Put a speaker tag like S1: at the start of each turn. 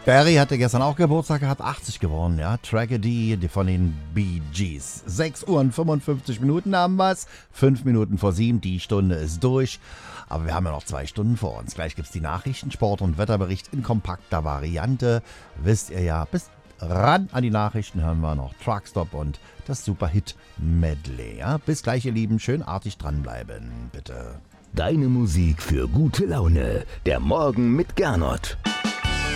S1: Barry hatte gestern auch Geburtstag, hat 80 geworden, ja. Tragedy von den Bee Gees. 6 Uhr und 55 Minuten haben wir's. 5 Minuten vor 7, die Stunde ist durch. Aber wir haben ja noch 2 Stunden vor uns. Gleich gibt's die Nachrichten, Sport und Wetterbericht in kompakter Variante. Wisst ihr ja, bis ran an die Nachrichten hören wir noch Truckstop und das Superhit-Medley. Ja? Bis gleich, ihr Lieben. Schön artig dranbleiben, bitte.
S2: Deine Musik für gute Laune. Der Morgen mit Gernot.